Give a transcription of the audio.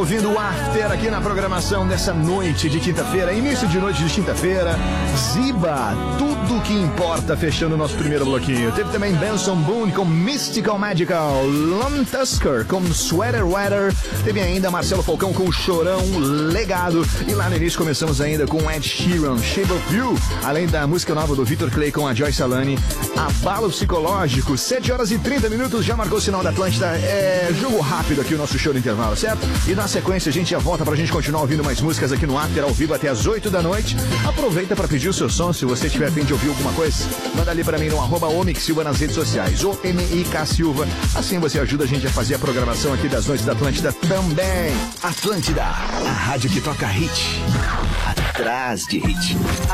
Ouvindo o After aqui na programação dessa noite de quinta-feira, início de noite de quinta-feira. Ziba, tudo que importa, fechando o nosso primeiro bloquinho. Teve também Benson Boone com Mystical Magical, Lon Tusker com Sweater Weather. Teve ainda Marcelo Falcão com Chorão, Legado. E lá no início começamos ainda com Ed Sheeran, Shape of You. Além da música nova do Victor Clay com a Joyce Alane, Abalo Psicológico. 7 horas e 30 minutos, já marcou o sinal da Atlântida. É jogo rápido aqui o nosso show do intervalo, certo? E na sequência a gente já volta pra gente continuar ouvindo mais músicas aqui no After ao vivo até as 8 da noite. Aproveita pra pedir o seu som, se você tiver a fim de ouvir alguma coisa, manda ali pra mim no @omixsilva nas redes sociais, OMIK Silva. Assim você ajuda a gente a fazer a programação aqui das noites da Atlântida também. Atlântida, a rádio que toca hit, atrás de hit.